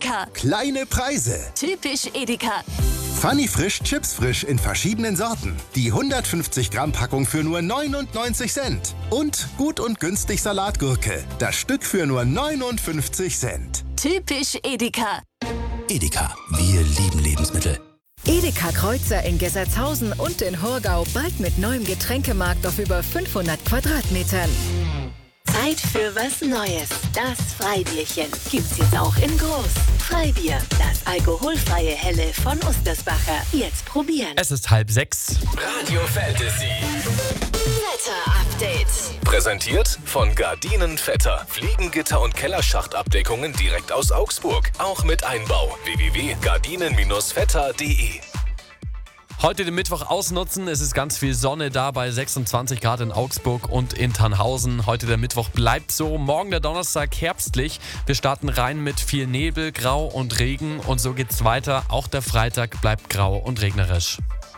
Edeka. Kleine Preise. Typisch Edeka. Funny Frisch Chips Frisch in verschiedenen Sorten. Die 150 Gramm Packung für nur 99 Cent. Und gut und günstig Salatgurke. Das Stück für nur 59 Cent. Typisch Edeka. Edeka, wir lieben Lebensmittel. Edeka Kreuzer in Gessertshausen und in Horgau bald mit neuem Getränkemarkt auf über 500 Quadratmetern. Zeit für was Neues. Das Freibierchen gibt's jetzt auch in groß. Freibier, das alkoholfreie Helle von Ostersbacher. Jetzt probieren. Es ist 5:30. Radio Fantasy. Wetter-Update. Präsentiert von Gardinen Vetter. Fliegengitter und Kellerschachtabdeckungen direkt aus Augsburg. Auch mit Einbau. www.gardinen-vetter.de. Heute den Mittwoch ausnutzen. Es ist ganz viel Sonne da bei 26 Grad in Augsburg und in Tannhausen. Heute der Mittwoch bleibt so. Morgen der Donnerstag herbstlich. Wir starten rein mit viel Nebel, Grau und Regen. Und so geht's weiter. Auch der Freitag bleibt grau und regnerisch.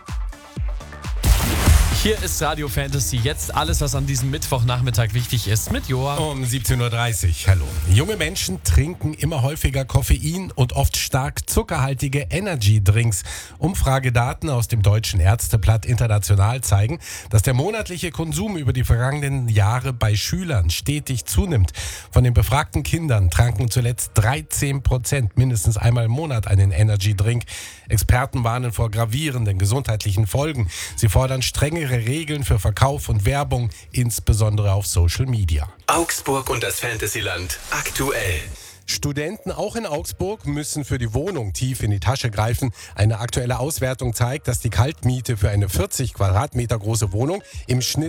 Hier ist Radio Fantasy. Jetzt alles, was an diesem Mittwochnachmittag wichtig ist, mit Joa. Um 17.30 Uhr. Hallo. Junge Menschen trinken immer häufiger Koffein und oft stark zuckerhaltige Energy-Drinks. Umfragedaten aus dem Deutschen Ärzteblatt International zeigen, dass der monatliche Konsum über die vergangenen Jahre bei Schülern stetig zunimmt. Von den befragten Kindern tranken zuletzt 13% mindestens einmal im Monat einen Energy-Drink. Experten warnen vor gravierenden gesundheitlichen Folgen. Sie fordern strengere Regeln für Verkauf und Werbung, insbesondere auf Social Media. Augsburg und das Fantasyland aktuell. Studenten auch in Augsburg müssen für die Wohnung tief in die Tasche greifen. Eine aktuelle Auswertung zeigt, dass die Kaltmiete für eine 40 Quadratmeter große Wohnung im Schnitt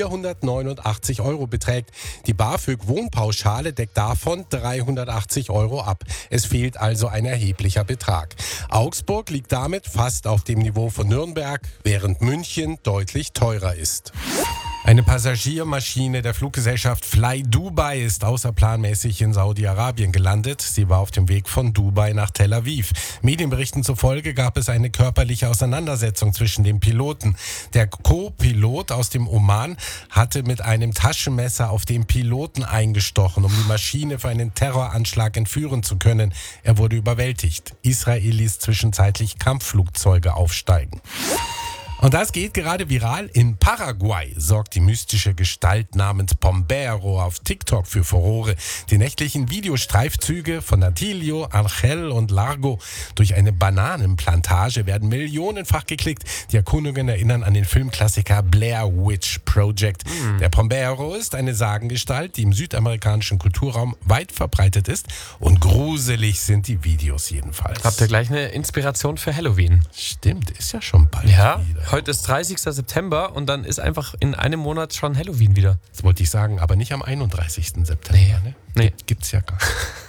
489 € beträgt. Die BAföG-Wohnpauschale deckt davon 380 € ab. Es fehlt also ein erheblicher Betrag. Augsburg liegt damit fast auf dem Niveau von Nürnberg, während München deutlich teurer ist. Eine Passagiermaschine der Fluggesellschaft Fly Dubai ist außerplanmäßig in Saudi-Arabien gelandet. Sie war auf dem Weg von Dubai nach Tel Aviv. Medienberichten zufolge gab es eine körperliche Auseinandersetzung zwischen den Piloten. Der Co-Pilot aus dem Oman hatte mit einem Taschenmesser auf den Piloten eingestochen, um die Maschine für einen Terroranschlag entführen zu können. Er wurde überwältigt. Israel ließ zwischenzeitlich Kampfflugzeuge aufsteigen. Und das geht gerade viral. In Paraguay sorgt die mystische Gestalt namens Pombero auf TikTok für Furore. Die nächtlichen Videostreifzüge von Atilio, Angel und Largo durch eine Bananenplantage werden millionenfach geklickt. Die Erkundungen erinnern an den Filmklassiker Blair Witch Project. Der Pombero ist eine Sagengestalt, die im südamerikanischen Kulturraum weit verbreitet ist. Und gruselig sind die Videos jedenfalls. Habt ihr gleich eine Inspiration für Halloween? Stimmt, ist ja schon bald Ja, wieder. heute ist 30. September und dann ist einfach in einem Monat schon Halloween wieder. Das wollte ich sagen, aber nicht am 31. September. Nee. Gibt's ja gar nicht.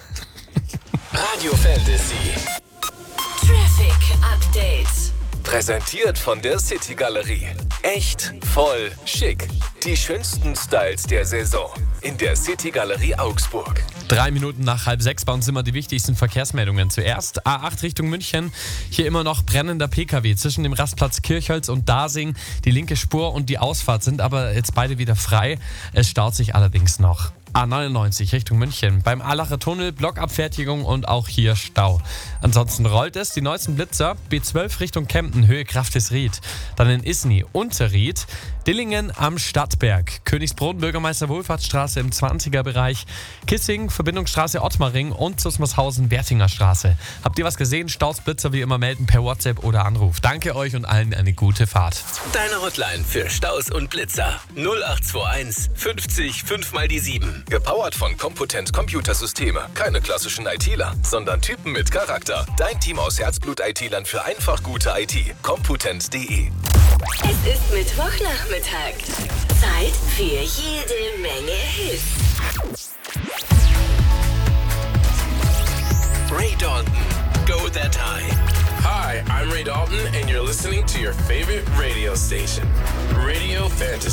Radio Fantasy. Traffic Update. Präsentiert von der City Galerie. Echt, voll, schick. Die schönsten Styles der Saison. In der City Galerie Augsburg. 3 Minuten nach 5:30 bei uns immer die wichtigsten Verkehrsmeldungen. Zuerst A8 Richtung München. Hier immer noch brennender PKW zwischen dem Rastplatz Kirchholz und Dasing. Die linke Spur und die Ausfahrt sind aber jetzt beide wieder frei. Es staut sich allerdings noch. A99 Richtung München. Beim Allacher Tunnel Blockabfertigung und auch hier Stau. Ansonsten rollt es. Die neuesten Blitzer. B12 Richtung Kempten, Höhe Graftisried. Dann in Isny, Unterried. Dillingen am Stadtberg. Königsbrunn, Bürgermeister Wohlfahrtsstraße im 20er-Bereich. Kissing, Verbindungsstraße Ottmaring und Zusmarshausen, Wertinger Straße. Habt ihr was gesehen? Staus, Blitzer wie immer melden per WhatsApp oder Anruf. Danke euch und allen eine gute Fahrt. Deine Hotline für Staus und Blitzer. 0821 50 5 mal die 7. Gepowert von Computent Computersysteme. Keine klassischen ITler, sondern Typen mit Charakter. Dein Team aus Herzblut-ITlern für einfach gute IT. Computent.de. Es ist Mittwochnachmittag. Zeit für jede Menge Hits. Ray Dalton, Go That High. Hi, I'm Ray Dalton, and you're listening to your favorite radio station, Radio Fantasy.